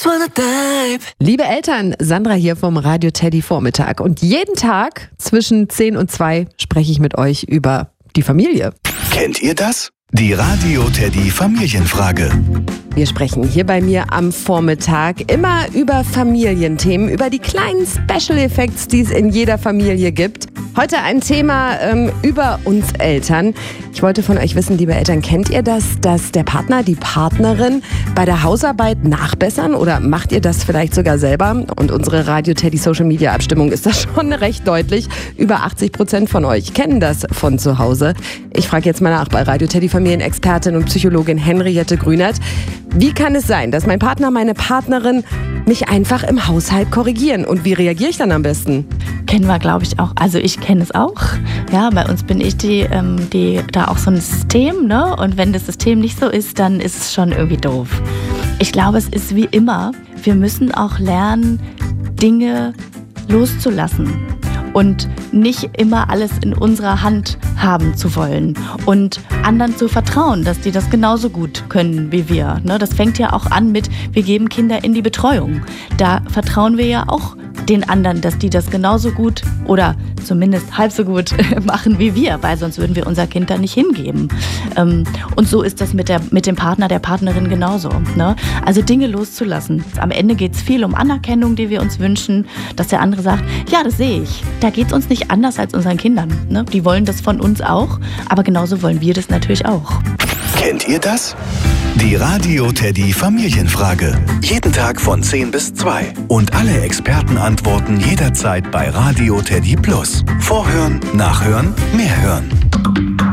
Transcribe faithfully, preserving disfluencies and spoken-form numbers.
wanna dive. Liebe Eltern, Sandra hier vom Radio Teddy Vormittag. Und jeden Tag zwischen zehn und zwei spreche ich mit euch über die Familie. Kennt ihr das? Die Radio Teddy Familienfrage. Wir sprechen hier bei mir am Vormittag immer über Familienthemen, über die kleinen Special Effects, die es in jeder Familie gibt. Heute ein Thema ähm, über uns Eltern. Ich wollte von euch wissen, liebe Eltern, kennt ihr das, dass der Partner, die Partnerin bei der Hausarbeit nachbessern oder macht ihr das vielleicht sogar selber? Und unsere Radio Teddy Social Media Abstimmung ist das schon recht deutlich. Über achtzig Prozent von euch kennen das von zu Hause. Ich frage jetzt mal nach bei Radio Teddy Familienexpertin und Psychologin Henriette Grünert. Wie kann es sein, dass mein Partner, meine Partnerin mich einfach im Haushalt korrigieren? Und wie reagiere ich dann am besten? Kennen wir, glaube ich, auch. Also ich kenne es auch. Ja, bei uns bin ich die, ähm, die da auch so ein System, ne? Und wenn das System nicht so ist, dann ist es schon irgendwie doof. Ich glaube, es ist wie immer. Wir müssen auch lernen, Dinge loszulassen. Und nicht immer alles in unserer Hand haben zu wollen und anderen zu vertrauen, dass die das genauso gut können wie wir. Das fängt ja auch an mit, wir geben Kinder in die Betreuung. Da vertrauen wir ja auch den anderen, dass die das genauso gut oder zumindest halb so gut machen wie wir, weil sonst würden wir unser Kind da nicht hingeben. Und so ist das mit, der, mit dem Partner, der Partnerin genauso. Ne? Also Dinge loszulassen. Am Ende geht es viel um Anerkennung, die wir uns wünschen, dass der andere sagt, ja, das sehe ich. Da geht es uns nicht anders als unseren Kindern. Ne? Die wollen das von uns auch, aber genauso wollen wir das natürlich auch. Kennt ihr das? Die Radio Teddy Familienfrage. Jeden Tag von zehn bis zwei. Und alle Experten antworten jederzeit bei Radio Teddy Plus. Vorhören, nachhören, mehr hören.